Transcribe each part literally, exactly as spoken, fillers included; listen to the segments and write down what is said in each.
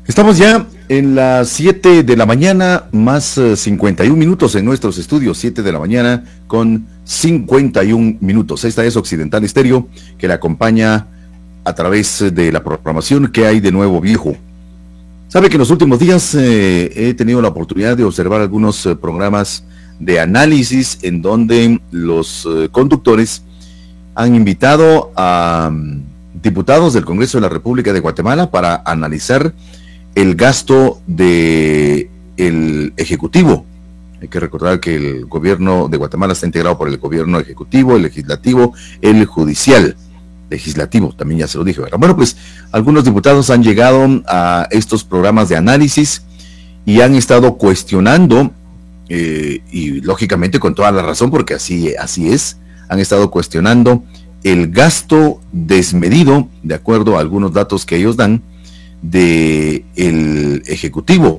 Estamos ya en las siete de la mañana, más eh, cincuenta y un minutos en nuestros estudios, siete de la mañana con cincuenta y un minutos. Esta es Occidental Estéreo, que la acompaña a través de la programación que hay de Nuevo Viejo. Sabe que en los últimos días eh, he tenido la oportunidad de observar algunos eh, programas de análisis en donde los eh, conductores han invitado a um, diputados del Congreso de la República de Guatemala para analizar el gasto de el Ejecutivo. Hay que recordar que el gobierno de Guatemala está integrado por el gobierno ejecutivo, el legislativo, el judicial. Legislativo, también ya se lo dije, ¿verdad? Bueno, pues algunos diputados han llegado a estos programas de análisis y han estado cuestionando, eh, y lógicamente con toda la razón, porque así, así es, han estado cuestionando el gasto desmedido, de acuerdo a algunos datos que ellos dan, de el Ejecutivo,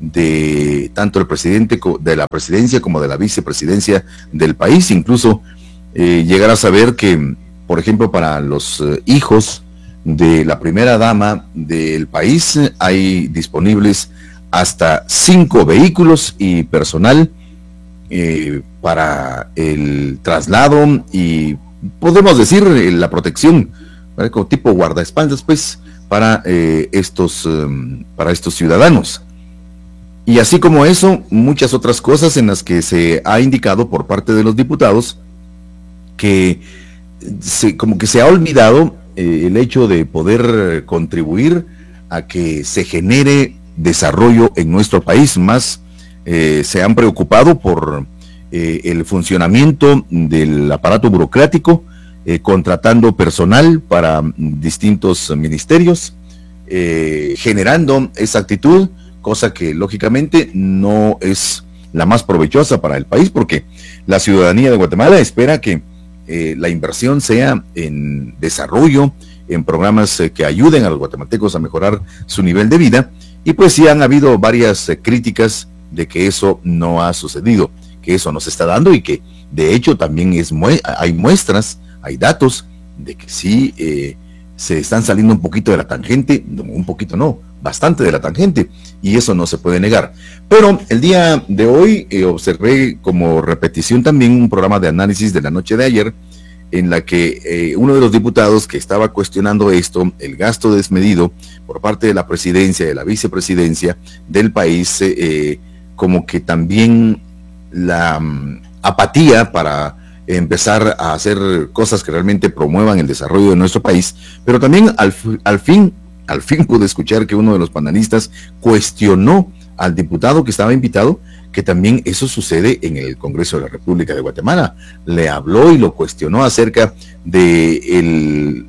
de tanto el presidente, de la presidencia como de la vicepresidencia del país. Incluso eh, llegar a saber que, por ejemplo, para los eh, hijos de la primera dama del país, eh, hay disponibles hasta cinco vehículos y personal eh, para el traslado y, podemos decir, eh, la protección, ¿verdad? Como tipo guardaespaldas, pues, para eh, estos um, para estos ciudadanos. Y así como eso, muchas otras cosas en las que se ha indicado por parte de los diputados que se, como que se ha olvidado eh, el hecho de poder contribuir a que se genere desarrollo en nuestro país. Más eh, se han preocupado por eh, el funcionamiento del aparato burocrático, Eh, contratando personal para distintos ministerios, eh, generando esa actitud, cosa que lógicamente no es la más provechosa para el país, porque la ciudadanía de Guatemala espera que eh, la inversión sea en desarrollo, en programas eh, que ayuden a los guatemaltecos a mejorar su nivel de vida, y pues sí han habido varias eh, críticas de que eso no ha sucedido, que eso no se está dando y que de hecho también es mu- hay muestras, hay datos de que sí eh, se están saliendo un poquito de la tangente, no, un poquito no, bastante de la tangente, y eso no se puede negar. Pero el día de hoy eh, observé como repetición también un programa de análisis de la noche de ayer, en la que eh, uno de los diputados que estaba cuestionando esto, el gasto desmedido por parte de la presidencia, de la vicepresidencia del país, eh, como que también la um, apatía para empezar a hacer cosas que realmente promuevan el desarrollo de nuestro país, pero también al, al fin, al fin pude escuchar que uno de los panelistas cuestionó al diputado que estaba invitado, que también eso sucede en el Congreso de la República de Guatemala. Le habló y lo cuestionó acerca de el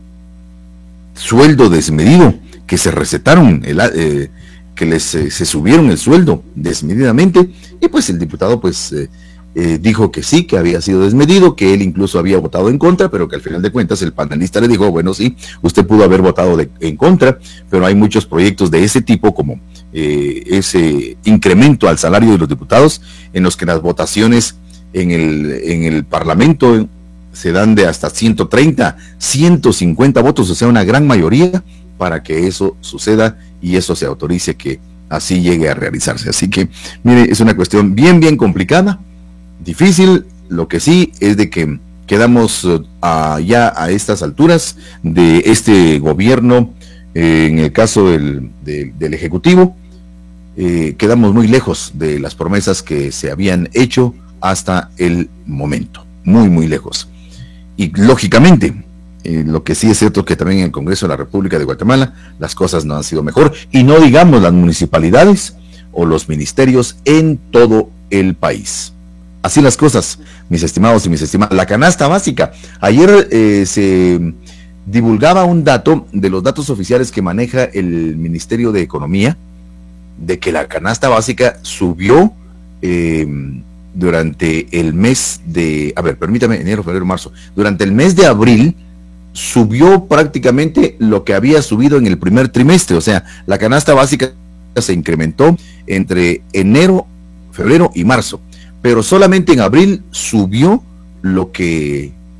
sueldo desmedido que se recetaron, el, eh, que les eh, se subieron el sueldo desmedidamente, y pues el diputado pues eh, Eh, dijo que sí, que había sido desmedido, que él incluso había votado en contra, pero que al final de cuentas el panelista le dijo, bueno, sí, usted pudo haber votado de, en contra, pero hay muchos proyectos de ese tipo, como eh, ese incremento al salario de los diputados, en los que las votaciones en el, en el Parlamento se dan de hasta ciento treinta, ciento cincuenta votos, o sea, una gran mayoría, para que eso suceda y eso se autorice que así llegue a realizarse. Así que, mire, es una cuestión bien, bien complicada, difícil. Lo que sí es de que quedamos uh, ya a estas alturas de este gobierno, eh, en el caso del, del, del Ejecutivo, eh, quedamos muy lejos de las promesas que se habían hecho hasta el momento, muy, muy lejos. Y lógicamente, eh, lo que sí es cierto que también en el Congreso de la República de Guatemala las cosas no han sido mejor, y no digamos las municipalidades o los ministerios en todo el país. Así las cosas, mis estimados y mis estimadas. La canasta básica. Ayer eh, se divulgaba un dato de los datos oficiales que maneja el Ministerio de Economía, de que la canasta básica subió eh, durante el mes de, a ver, permítame, enero, febrero, marzo, durante el mes de abril subió prácticamente lo que había subido en el primer trimestre. O sea, la canasta básica se incrementó entre enero, febrero y marzo, pero solamente en abril subió lo que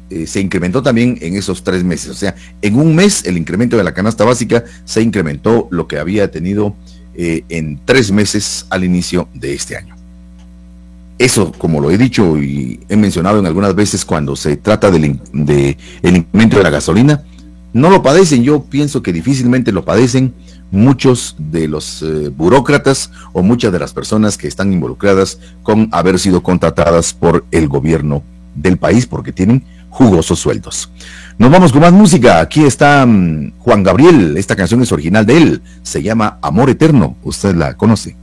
eh, se incrementó también en esos tres meses. O sea, en un mes el incremento de la canasta básica se incrementó lo que había tenido eh, en tres meses al inicio de este año. Eso, como lo he dicho y he mencionado en algunas veces cuando se trata del de el incremento de la gasolina, no lo padecen, yo pienso que difícilmente lo padecen muchos de los eh, burócratas o muchas de las personas que están involucradas con haber sido contratadas por el gobierno del país porque tienen jugosos sueldos. Nos vamos con más música. Aquí está um, Juan Gabriel, esta canción es original de él, se llama Amor Eterno, usted la conoce.